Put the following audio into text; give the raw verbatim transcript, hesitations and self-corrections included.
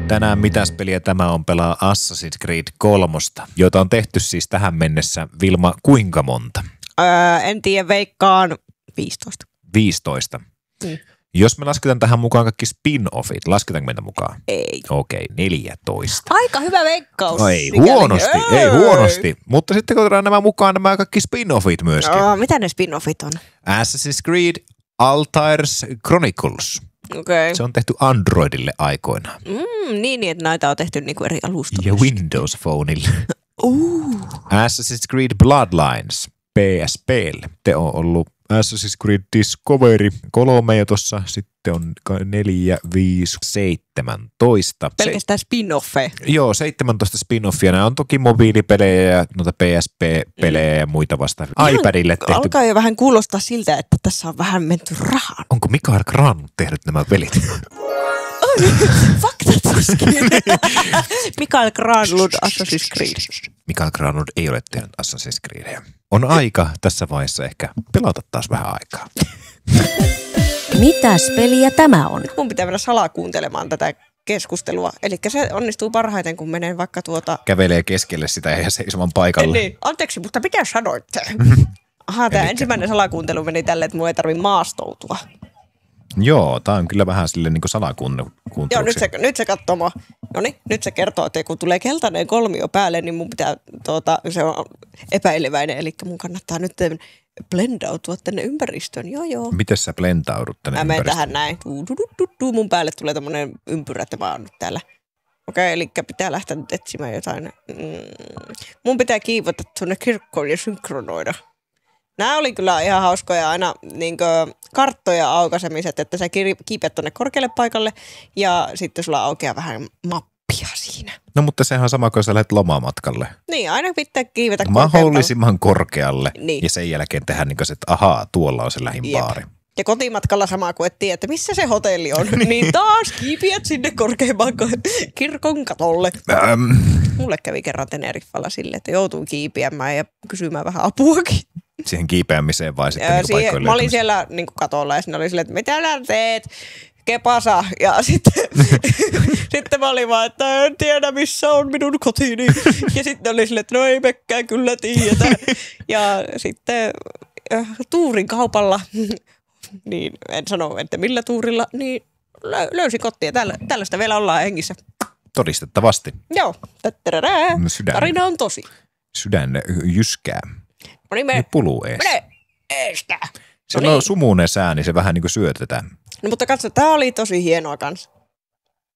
Tänään mitäs peliä tämä on pelaa Assassin's Creed kolmosta, jota on tehty siis tähän mennessä, Vilma, kuinka monta? Öö, en tiedä, veikkaan viisitoista. viisitoista. Mm. Jos me lasketaan tähän mukaan kaikki spin-offit, lasketaanko meitä mukaan? Ei. Okei, okay, neljätoista. Aika hyvä veikkaus. No ei Mikäli... huonosti, ei. ei huonosti. Mutta sitten kun otetaan nämä mukaan, nämä kaikki spin-offit myöskin. No, mitä ne spin-offit on? Assassin's Creed Altair's Chronicles. Okay. Se on tehty Androidille aikoinaan. Mm, niin, että näitä on tehty niinku eri alustoilla. Ja Windows Phoneille. Uh. Assassin's Creed Bloodlines P S P:lle. Te on ollut Assassin's Creed Discovery kolme ja tossa sitten on neljä, viisi, seitsemäntoista. Pelkästään spin-offeja. Joo, seitsemäntoista spin-offia. Nämä on toki mobiilipelejä ja noita P S P-pelejä mm. ja muita vastaavia. iPadille tehty. Alkaa jo vähän kuulostaa siltä, että tässä on vähän menty rahaan. Onko Mikael Granlund tehnyt nämä pelit? Faktat tuskin. Mikael Granlund, Assassin's Creed. Mikael Granlund ei ole tehnyt Assassin's Creedia. On aika tässä vaiheessa ehkä pelata taas vähän aikaa. Mitäs peliä tämä on? Mun pitää mennä salakuuntelemaan tätä keskustelua. Eli se onnistuu parhaiten, kun menen vaikka tuota... Kävelee keskelle sitä ja seisomaan paikalle. Niin, anteeksi, mutta mitä sanoitte? Aha, tämä ensimmäinen salakuuntelu meni tälle, että mun ei tarvitse maastoutua. Joo, tää on kyllä vähän silleen niin kuin salakuunteluksi. Joo, nyt se, nyt se katsoo mua. No niin, nyt se kertoo, että kun tulee keltainen kolmio päälle, niin mun pitää, tuota, se on epäileväinen, eli mun kannattaa nyt blendautua tänne ympäristöön. Joo, joo. Miten sä blendaudut tänne mä menen ympäristöön? tähän näin. Tuu, mun päälle tulee tämmönen ympyrä, että mä oon nyt täällä. Okei, eli pitää lähteä nyt etsimään jotain. Mm. Mun pitää kiivata tuonne kirkkoon ja synkronoida. Nämä oli kyllä ihan hauskoja aina niin karttoja aukasemiset, että sä kiipeät tuonne korkealle paikalle ja sitten sulla aukeaa vähän mappia siinä. No mutta sehän on sama kuin sä lähdet lomamatkalle. Niin, aina pitää kiivetä mahdollisimman korkealle niin. Ja sen jälkeen tehdään niin kuin se, että ahaa, tuolla on se lähin baari. Ja kotimatkalla sama kuin et tiedä, että missä se hotelli on, niin taas kiipiät sinne korkeimman kirkon katolle. Ähm. Mulle kävi kerran Teneriffalla silleen, että joutuu kiipiämään ja kysymään vähän apuakin. Siihen kiipeämiseen vai sitten niin siihen, mä olin siellä niin katolla ja sinne oli silleen, että mitä sä teet? Kepasa. Ja sitten, sitten mä olin vaan, että en tiedä missä on minun kotini. Ja sitten oli silleen, että no ei mekään kyllä tiedetä. Ja sitten äh, tuurin kaupalla, niin en sano, että millä tuurilla, niin löysin kotia. Tällä, tällaista vielä ollaan hengissä. Todistettavasti. Joo. Sydän, tarina on tosi. Sydän jyskää. No niin, mene. Puluu ees. Mene eestä. Se No on niin. sumuinen sää, niin se vähän niin kuin syötetään. No mutta katso, tää oli tosi hienoa kanssa.